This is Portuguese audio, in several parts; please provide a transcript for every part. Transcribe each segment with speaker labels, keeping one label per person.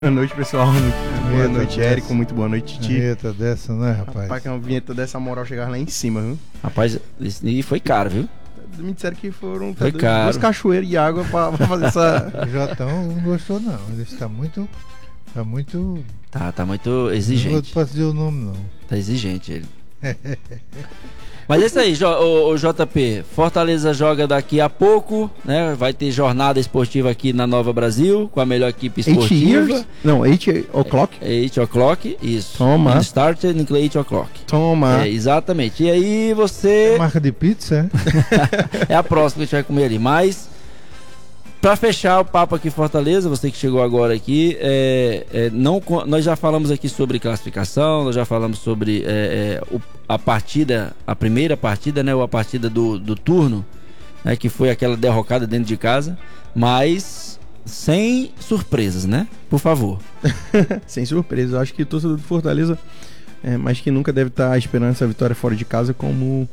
Speaker 1: Boa noite, pessoal. Boa noite, Érico. Muito boa noite, Titi.
Speaker 2: Vinheta dessa, né, rapaz?
Speaker 1: Rapaz, que uma vinheta dessa moral chegar lá em cima, viu?
Speaker 3: Rapaz, e foi caro, viu?
Speaker 1: Me disseram que foram
Speaker 3: Foi caro.
Speaker 1: 2 cachoeiras de água pra fazer essa...
Speaker 2: O Jotão não gostou, não. Ele está muito... Tá muito...
Speaker 3: Tá muito
Speaker 2: Não
Speaker 3: exigente.
Speaker 2: vou dizer o nome, não.
Speaker 3: Tá exigente ele. Mas é isso aí, o JP. Fortaleza joga daqui a pouco, né? Vai ter jornada esportiva aqui na Nova Brasil, com a melhor equipe
Speaker 1: 8
Speaker 3: esportiva.
Speaker 1: years? Não, 8 o'clock?
Speaker 3: 8 o'clock, isso.
Speaker 1: Toma.
Speaker 3: Started in 8 o'clock.
Speaker 1: Toma.
Speaker 3: É, exatamente. E aí você...
Speaker 2: Marca de pizza, é?
Speaker 3: É a próxima que a gente vai comer ali. Mas, pra fechar o papo aqui em Fortaleza, você que chegou agora aqui, nós já falamos aqui sobre classificação, nós já falamos sobre a partida, a primeira partida, né? Ou a partida do turno, né? Que foi aquela derrocada dentro de casa, mas sem surpresas, né? Por favor.
Speaker 1: Sem surpresa. Eu acho que o torcedor do Fortaleza, mais que nunca, deve estar esperando essa vitória fora de casa como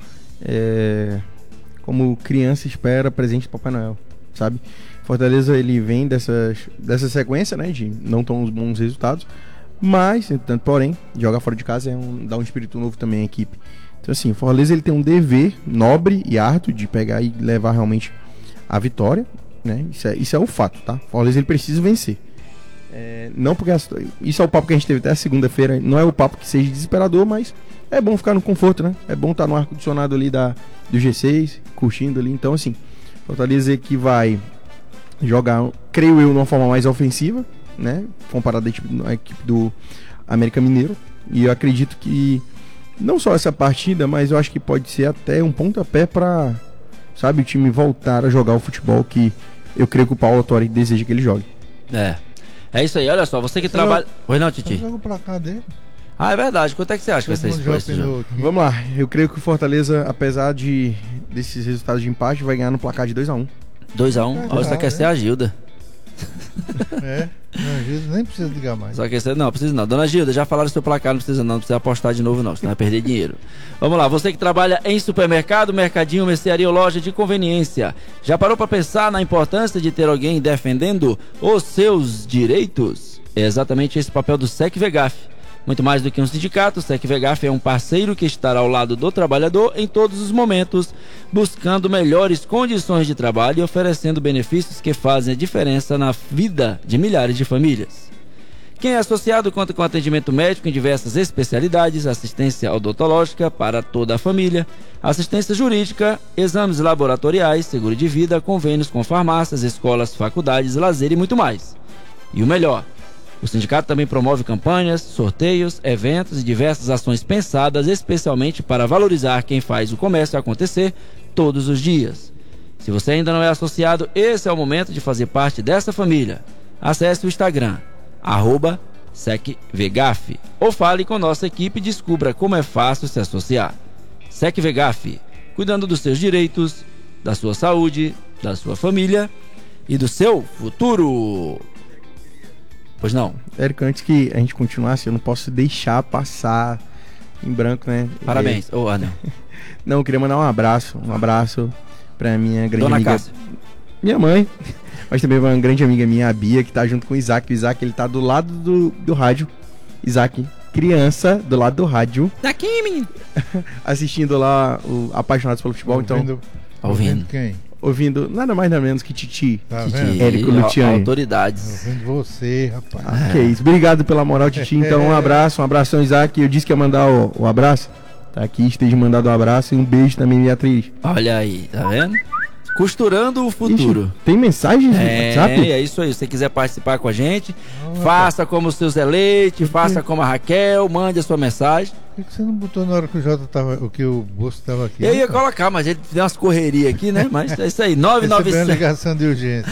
Speaker 1: criança espera presente do Papai Noel, sabe? Fortaleza, ele vem dessa sequência, né, de não tão bons resultados, mas, entretanto, porém, jogar fora de casa dá um espírito novo também à equipe. Então, assim, o Fortaleza, ele tem um dever nobre e árduo de pegar e levar realmente a vitória, né? Isso é um fato, tá? O Fortaleza, ele precisa vencer. Não porque isso é o papo que a gente teve até a segunda-feira, não é o papo que seja desesperador, mas é bom ficar no conforto, né? É bom estar no ar-condicionado ali do G6, curtindo ali. Então, assim, Fortaleza que vai jogar, creio eu, de uma forma mais ofensiva, né? Comparado à equipe do América Mineiro. E eu acredito que não só essa partida, mas eu acho que pode ser até um pontapé para, sabe, o time voltar a jogar o futebol que eu creio que o Paulo Autori deseja que ele jogue.
Speaker 3: É isso aí, olha só, você que trabalha... Oi, não, Titi?
Speaker 2: Joga pra cá dele.
Speaker 3: Ah, é verdade, quanto é que você acha que vai ser esse jogo?
Speaker 1: Vamos lá, eu creio que o Fortaleza, apesar desses resultados de empate, vai ganhar no placar de 2-1.
Speaker 3: 2-1, ó, só quer ser a Gilda.
Speaker 2: Dona Gilda nem precisa ligar mais.
Speaker 3: Só quer ser, não, precisa não. Dona Gilda, já falaram do seu placar, não precisa apostar de novo não, senão vai perder dinheiro. Vamos lá, você que trabalha em supermercado, mercadinho, mercearia ou loja de conveniência, já parou para pensar na importância de ter alguém defendendo os seus direitos? É exatamente esse papel do SEC-VEGAF. Muito mais do que um sindicato, o SEC-VEGAF é um parceiro que estará ao lado do trabalhador em todos os momentos, buscando melhores condições de trabalho e oferecendo benefícios que fazem a diferença na vida de milhares de famílias. Quem é associado conta com atendimento médico em diversas especialidades, assistência odontológica para toda a família, assistência jurídica, exames laboratoriais, seguro de vida, convênios com farmácias, escolas, faculdades, lazer e muito mais. E o melhor, o sindicato também promove campanhas, sorteios, eventos e diversas ações pensadas especialmente para valorizar quem faz o comércio acontecer todos os dias. Se você ainda não é associado, esse é o momento de fazer parte dessa família. Acesse o Instagram, @SecVegaf, ou fale com nossa equipe e descubra como é fácil se associar. SecVegaf, cuidando dos seus direitos, da sua saúde, da sua família e do seu futuro. Pois não.
Speaker 1: Érico, antes que a gente continuasse, eu não posso deixar passar em branco, né?
Speaker 3: Parabéns.
Speaker 1: Não, eu queria mandar um abraço pra minha grande
Speaker 3: Dona
Speaker 1: amiga,
Speaker 3: Cássia.
Speaker 1: minha mãe, mas também uma grande amiga minha, a Bia, que tá junto com o Isaac. O Isaac, ele tá do lado do rádio. Isaac, criança, do lado do rádio.
Speaker 3: Daqui, menino.
Speaker 1: Assistindo lá o Apaixonados pelo Futebol.
Speaker 3: Ouvindo
Speaker 2: quem?
Speaker 1: Ouvindo nada mais nada menos que Titi.
Speaker 2: Tá
Speaker 3: Titi,
Speaker 2: vendo?
Speaker 1: Érico Luciani.
Speaker 3: Autoridades.
Speaker 2: Ouvindo você, rapaz.
Speaker 1: Que isso. Obrigado pela moral, Titi. Então, um abração, Isaac. Eu disse que ia mandar o abraço. Tá aqui, esteja mandado um abraço e um beijo também, minha atriz.
Speaker 3: Olha aí, tá vendo? Costurando o futuro.
Speaker 1: Ixi, tem mensagens no WhatsApp?
Speaker 3: É isso aí. Se você quiser participar com a gente, faça como o seu Zé Leite, faça como a Raquel, mande a sua mensagem.
Speaker 2: Por que você não botou na hora que o Jota tava, que o Bolso tava aqui?
Speaker 3: Eu ia colocar, mas ele deu umas correrias aqui, né? Mas é isso aí.
Speaker 2: Recebeu uma
Speaker 3: 997
Speaker 2: ligação de urgência.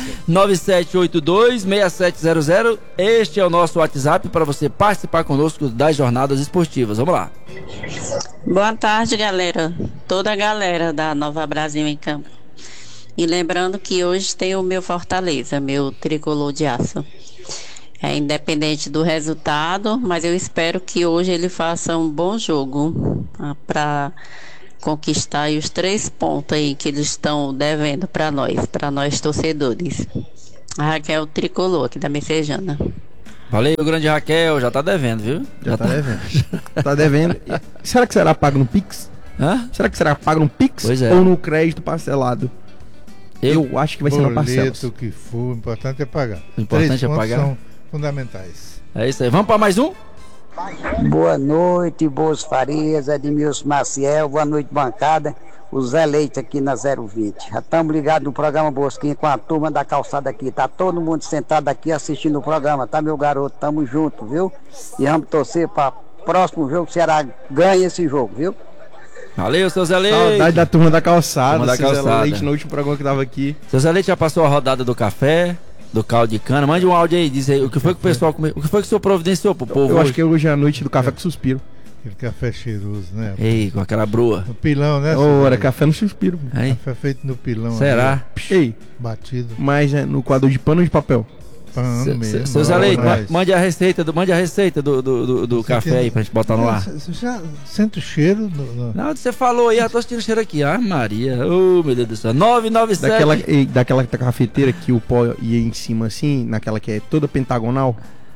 Speaker 3: 9782-6700. Este é o nosso WhatsApp para você participar conosco das jornadas esportivas. Vamos lá.
Speaker 4: Boa tarde, galera. Toda a galera da Nova Brasil em campo. E lembrando que hoje tem o meu Fortaleza, meu tricolor de aço. É independente do resultado, mas eu espero que hoje ele faça um bom jogo para conquistar aí os 3 pontos aí que eles estão devendo para nós torcedores. A Raquel Tricolor aqui da Messejana.
Speaker 3: Valeu, grande Raquel, já tá devendo, viu?
Speaker 1: Já tá devendo. Tá devendo. Será que será pago no Pix?
Speaker 3: Hã?
Speaker 1: Será que será pago no Pix
Speaker 3: Pois é.
Speaker 1: ou no crédito parcelado? Eu acho que vai ser na parcelas.
Speaker 2: Boleto que for, o importante é pagar.
Speaker 3: O importante
Speaker 2: 3
Speaker 3: é
Speaker 2: pontos
Speaker 3: pagar.
Speaker 2: são fundamentais.
Speaker 3: É isso aí. Vamos pra mais um?
Speaker 5: Boa noite, Boas Farias, Edmilson Maciel, boa noite, bancada. O Zé Leite aqui na 020. Já estamos ligados no programa Bosquinha com a turma da calçada aqui. Tá todo mundo sentado aqui assistindo o programa, tá, meu garoto? Tamo junto, viu? E vamos torcer para próximo jogo, o Ceará ganha esse jogo, viu?
Speaker 3: Valeu, seu Zé Leite.
Speaker 1: Saudade da turma da calçada.
Speaker 3: Turma da
Speaker 1: seu Zé
Speaker 3: calçada.
Speaker 1: Leite no último programa que tava aqui.
Speaker 3: Seu Zé Leite já passou a rodada do café, do caldo de cana. Mande um áudio aí, diz aí o que foi que o pessoal comeu. O que foi que o senhor providenciou pro povo
Speaker 1: Eu
Speaker 3: hoje?
Speaker 1: acho que hoje é a noite do café com suspiro.
Speaker 2: Aquele café cheiroso, né?
Speaker 3: Ei, com aquela brua.
Speaker 2: No pilão, né?
Speaker 1: Ora, café no suspiro.
Speaker 3: Aí.
Speaker 2: Café feito no pilão.
Speaker 3: Será?
Speaker 2: ali,
Speaker 1: Ei,
Speaker 2: batido.
Speaker 1: mas é no quadro de pano ou de papel?
Speaker 2: Pano mesmo.
Speaker 3: Seu Zé Leite,
Speaker 2: Mas-
Speaker 3: mande a receita do café aí pra gente botar no ar.
Speaker 2: Você já sente o cheiro?
Speaker 3: Não, você falou aí, eu tô sentindo o cheiro aqui. Ah, Maria. Oh, meu Deus do céu. 997.
Speaker 1: Daquela cafeteira que o pó ia em cima assim, naquela que é toda pentagonal.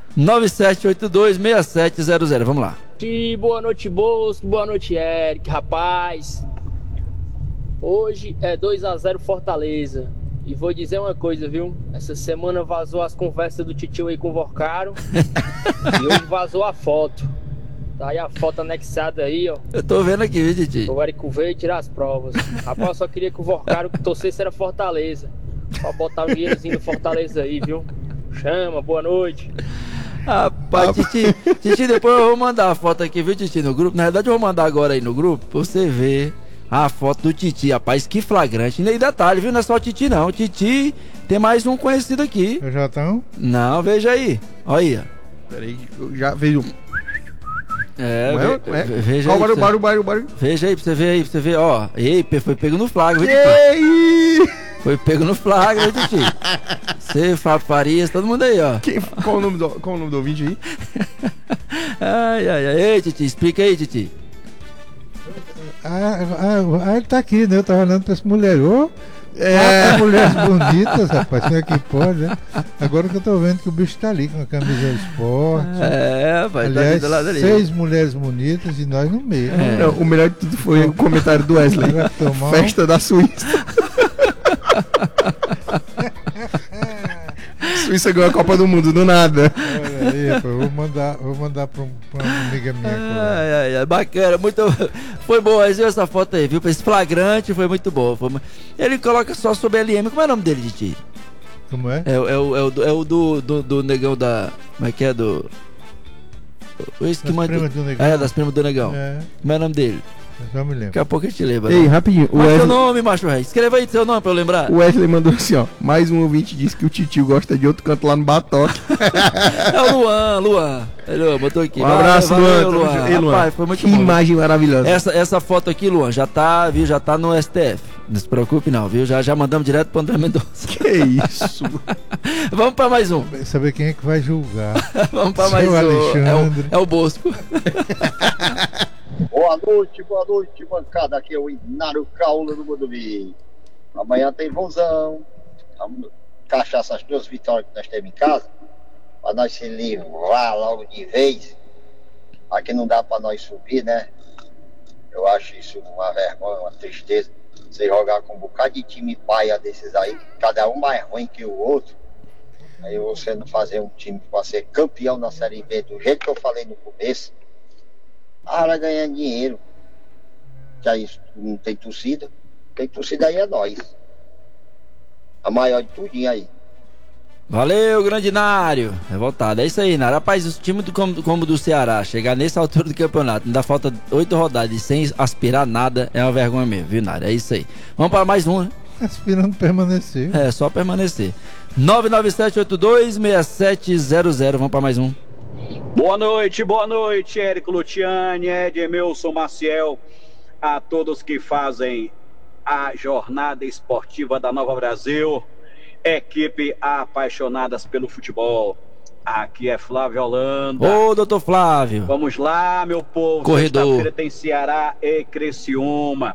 Speaker 3: 97826700. Vamos lá.
Speaker 6: Boa noite, Bosco. Boa noite, Eric. Rapaz, hoje é 2-0 Fortaleza. E vou dizer uma coisa, viu? Essa semana vazou as conversas do titio aí com o Vorcaro. E hoje vazou a foto. Tá aí a foto anexada aí, ó.
Speaker 3: Eu tô vendo aqui, viu, Didi?
Speaker 6: O Eric veio tirar as provas. Rapaz, eu só queria que o Vorcaro torcesse era Fortaleza. Pra botar o dinheirozinho do Fortaleza aí, viu? Chama, boa noite.
Speaker 3: Rapaz, Titi, depois eu vou mandar a foto aqui, viu, Titi, no grupo. Na verdade, eu vou mandar agora aí no grupo pra você ver a foto do Titi. Rapaz, que flagrante. E nem detalhe, viu? Não é só o Titi, não. O Titi tem mais um conhecido aqui.
Speaker 2: Eu já estão?
Speaker 3: Não, veja aí. Olha aí, ó.
Speaker 1: Peraí, eu já vejo.
Speaker 3: Veja aí.
Speaker 1: Barulho.
Speaker 3: Veja aí pra você ver aí, pra você ver, ó. Ei, foi pego no flagra, viu, Titi?
Speaker 1: Ei!
Speaker 3: Foi pego no flagra, viu, Titi? Você, Fábio Farias, todo mundo aí, ó.
Speaker 1: Qual o nome do ouvinte aí?
Speaker 3: Ai. Ei, Titi, explica aí, Titi.
Speaker 2: Ele tá aqui, né? Eu tava olhando pra essa mulher. Mulheres bonitas, rapaz. Como é que pode, né? Agora que eu tô vendo que o bicho tá ali com a camisa de esporte.
Speaker 3: Vai
Speaker 2: Aliás,
Speaker 3: tá do lado ali.
Speaker 2: 6 mulheres bonitas e nós no meio.
Speaker 1: Não, o melhor de tudo foi o comentário do Wesley.
Speaker 2: Vai tomar um-
Speaker 1: Festa da Suíça. Suíça ganhou a Copa do Mundo do nada.
Speaker 2: Olha aí, rapaz, vou mandar pra uma amiga minha.
Speaker 3: Ai, bacana, muito. Foi boa, viu essa foto aí, viu? Esse flagrante foi muito bom. Ele coloca só sobre LM. Como é o nome dele, Titi?
Speaker 2: Como é?
Speaker 3: É o do negão da. Como é que é? Do. Esse que
Speaker 2: Das
Speaker 3: manda.
Speaker 2: primas do negão.
Speaker 3: É, das primas do negão.
Speaker 2: É,
Speaker 3: Como é o nome dele?
Speaker 2: já me lembro.
Speaker 3: Daqui a pouco a gente lembra.
Speaker 1: Ei,
Speaker 3: né?
Speaker 1: rapidinho.
Speaker 3: Qual é o seu nome, macho rei? Escreva aí seu nome pra eu lembrar.
Speaker 1: O Wesley mandou assim, ó. Mais um ouvinte disse que o titio gosta de outro canto lá no Batoque.
Speaker 3: É o Luan. Luan, botou aqui.
Speaker 1: Um abraço,
Speaker 3: Valeu,
Speaker 1: Luan. Ei, Luan.
Speaker 3: Rapaz, foi muito
Speaker 1: Que
Speaker 3: bom.
Speaker 1: imagem maravilhosa.
Speaker 3: Essa foto aqui, Luan, já tá, viu? Já tá no STF. Não se preocupe não, viu? Já mandamos direto pro André Mendonça.
Speaker 1: Que isso?
Speaker 3: Vamos pra mais um.
Speaker 2: Saber quem é que vai julgar.
Speaker 3: Vamos pra
Speaker 2: Seu
Speaker 3: mais um.
Speaker 2: Alexandre.
Speaker 3: É o Bosco.
Speaker 7: Boa noite, bancada. Aqui é o Inário Caula do Godovi. Amanhã tem vozão. Vamos encaixar essas 2 vitórias que nós temos em casa, para nós se livrar logo de vez. Aqui não dá para nós subir, né? Eu acho isso uma vergonha, uma tristeza. Você jogar com um bocado de time paia desses aí, cada um mais ruim que o outro. Aí você não fazer um time para ser campeão na Série B do jeito que eu falei no começo. Vai ganhar dinheiro. Já isso não tem torcida. Quem torcida aí é nós. A maior de tudinho aí.
Speaker 3: Valeu, grande Nário. Revoltado. É isso aí, Nário. Rapaz, o time como do Ceará chegar nessa altura do campeonato, ainda falta 8 rodadas e sem aspirar nada, é uma vergonha mesmo, viu, Nário? É isso aí. Vamos para mais um, né?
Speaker 2: Aspirando permanecer.
Speaker 3: É, só permanecer. 997826700. Vamos para mais um.
Speaker 8: Boa noite, Érico Luciani, Edmilson Maciel, a todos que fazem a jornada esportiva da Nova Brasil, equipe apaixonadas pelo futebol. Aqui é Flávio Holanda.
Speaker 3: Ô, doutor Flávio.
Speaker 8: Vamos lá, meu povo.
Speaker 3: Corredor.
Speaker 8: Sexta-feira tem Ceará e Criciúma.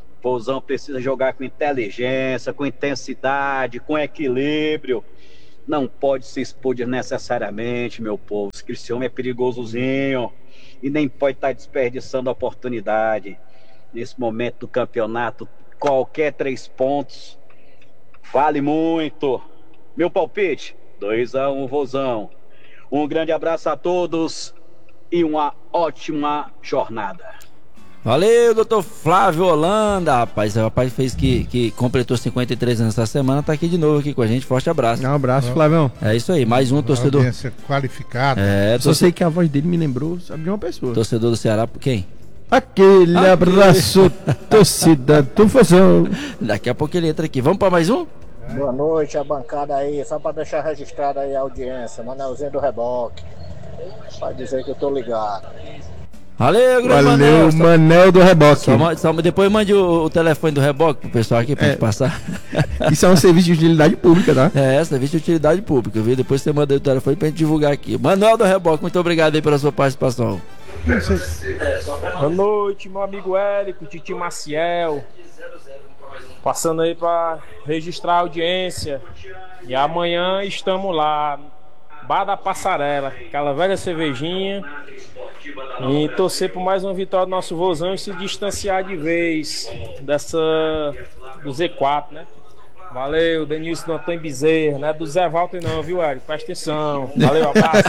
Speaker 8: Vozão precisa jogar com inteligência, com intensidade, com equilíbrio. não pode se expor desnecessariamente, meu povo. Esse homem é perigosozinho e nem pode estar desperdiçando a oportunidade. Nesse momento do campeonato, qualquer 3 pontos vale muito. Meu palpite, 2-1, Vozão. Um grande abraço a todos e uma ótima jornada.
Speaker 3: Valeu, doutor Flávio Holanda, rapaz. O rapaz fez que completou 53 anos essa semana, tá aqui de novo aqui com a gente. Forte abraço.
Speaker 1: Um abraço, Flavião.
Speaker 3: É isso aí, mais um torcedor.
Speaker 2: Audiência qualificada.
Speaker 1: Só sei que a voz dele me lembrou, sabe, de uma pessoa.
Speaker 3: Torcedor do Ceará, quem?
Speaker 1: Aquele abraço, torcida do Vozão.
Speaker 3: Daqui a pouco ele entra aqui. Vamos para mais um?
Speaker 9: Boa noite, a bancada aí. Só para deixar registrada aí a audiência. Manelzinho do Reboque. Pra dizer que eu tô ligado.
Speaker 3: Valeu,
Speaker 1: Valeu, Manel do Reboque.
Speaker 3: Depois mande o telefone do Reboque pro pessoal aqui pra gente passar.
Speaker 1: Isso é um serviço de utilidade pública, tá?
Speaker 3: Serviço de utilidade pública, viu? Depois você manda o telefone pra gente divulgar aqui. Manuel do Reboque, muito obrigado aí pela sua participação.
Speaker 10: Boa noite, meu amigo Érico, Titi Maciel. Passando aí pra registrar a audiência. E amanhã estamos lá, Bar da Passarela, aquela velha cervejinha. E torcer por mais uma vitória do nosso Vozão e se distanciar de vez do Z4, né? Valeu, Denilson do Antônio Bezerra, não é do Zé Walter não, viu, Érico? Presta atenção. Valeu, abraço.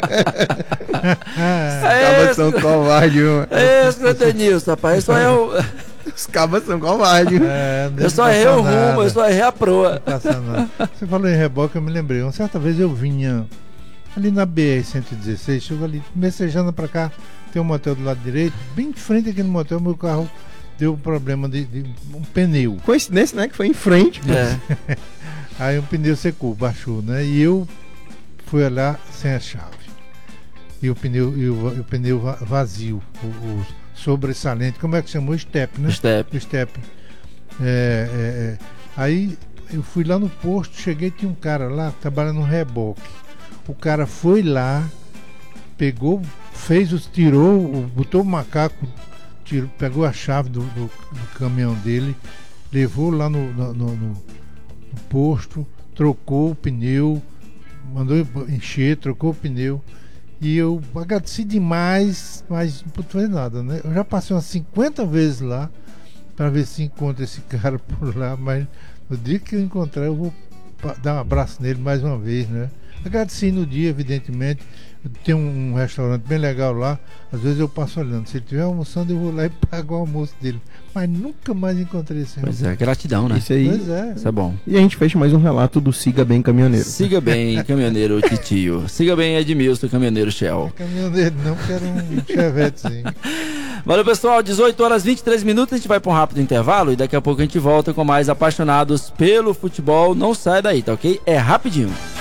Speaker 1: Os cabas são covardes, mano.
Speaker 3: Esse Denilson, rapaz, isso é o...
Speaker 1: Os cabas são covardes.
Speaker 3: Eu só errei o rumo, eu só errei a proa.
Speaker 2: Você falou em Reboque, eu me lembrei. Uma certa vez eu vinha ali na BR-116, chego ali, messejando pra cá, tem um motel do lado direito, bem de frente aqui no motel, meu carro deu um problema de um pneu.
Speaker 1: Coincidência, né? Que foi em frente.
Speaker 2: Aí um pneu secou, baixou, né? E eu fui lá sem a chave. E o pneu vazio, o sobressalente, como é que chamou? Step, né? Step. Aí eu fui lá no posto, cheguei, tinha um cara lá trabalhando no reboque. O cara foi lá, pegou, botou o macaco, pegou a chave do caminhão dele, levou lá no posto, trocou o pneu, mandou encher, trocou o pneu. E eu agradeci demais, mas não foi nada, né? Eu já passei umas 50 vezes lá para ver se encontro esse cara por lá, mas no dia que eu encontrar eu vou dar um abraço nele mais uma vez, né? Agradeci no dia, evidentemente. Tem um restaurante bem legal lá. Às vezes eu passo olhando. Se ele estiver almoçando, eu vou lá e pago o almoço dele. Mas nunca mais encontrei esse
Speaker 3: Pois é, gratidão, né?
Speaker 1: Isso aí.
Speaker 2: Pois é.
Speaker 3: Isso é bom.
Speaker 1: E a gente fecha mais um relato do Siga Bem Caminhoneiro.
Speaker 3: Siga bem, caminhoneiro Titio. Siga bem, Edmilson, caminhoneiro Shell.
Speaker 2: Caminhoneiro não, quero um chevetezinho.
Speaker 3: Valeu, pessoal. 18 horas 23 minutos. A gente vai para um rápido intervalo e daqui a pouco a gente volta com mais apaixonados pelo futebol. Não sai daí, tá ok? É rapidinho.